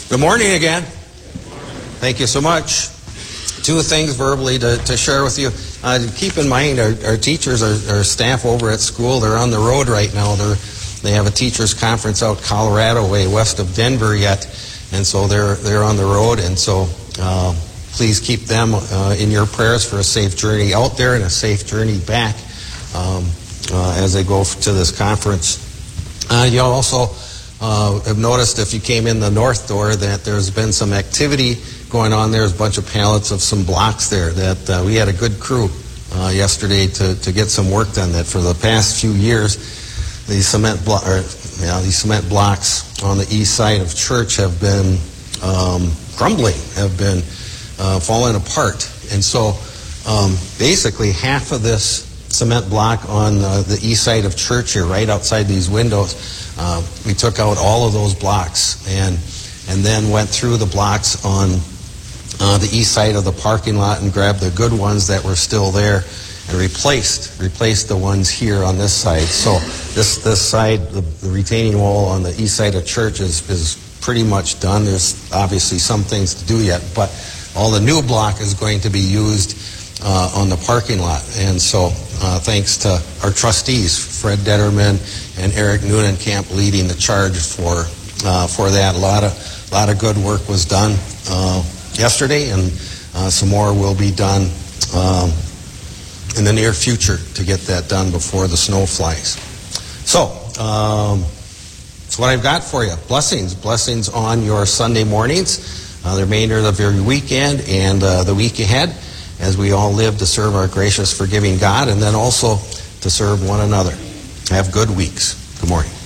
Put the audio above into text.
Good morning again. Thank you so much. Two things verbally to share with you. Keep in mind our teachers, our staff over at school, they're on the road right now. They have a teachers conference out Colorado way west of Denver yet, and so they're on the road, and so please keep them in your prayers for a safe journey out there and a safe journey back as they go to this conference. You'll also have noticed if you came in the north door that there's been some activity going on. There's a bunch of pallets of some blocks there that we had a good crew yesterday to get some work done. That for the past few years, these cement blocks on the east side of church have been crumbling, have been falling apart, and so basically half of this cement block on the east side of church here, right outside these windows, we took out all of those blocks and then went through the blocks on the east side of the parking lot and grabbed the good ones that were still there and replaced the ones here on this side. So this side, the retaining wall on the east side of church is pretty much done. There's obviously some things to do yet, but all the new block is going to be used on the parking lot. And so thanks to our trustees, Fred Detterman and Eric Neunenkamp, leading the charge for that. A lot of good work was done yesterday, and some more will be done in the near future to get that done before the snow flies. So that's what I've got for you. Blessings on your Sunday mornings, the remainder of your weekend and the week ahead, as we all live to serve our gracious, forgiving God, and then also to serve one another. Have good weeks. Good morning.